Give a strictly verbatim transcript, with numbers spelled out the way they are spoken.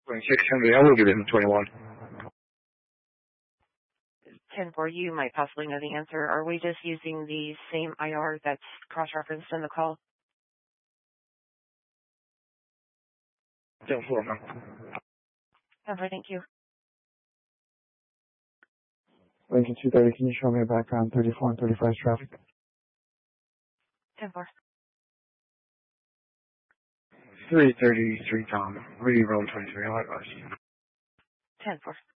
twenty-six Henry, I will give him twenty-one. ten four, you might possibly know the answer. Are we just using the same I R that's cross-referenced in the call? ten four, no. ten four, thank you. Lincoln two thirty, can you show me a background thirty-four and thirty-five traffic? ten four. three thirty-three Tom, Rudy Road twenty-three, I'll advise. ten four.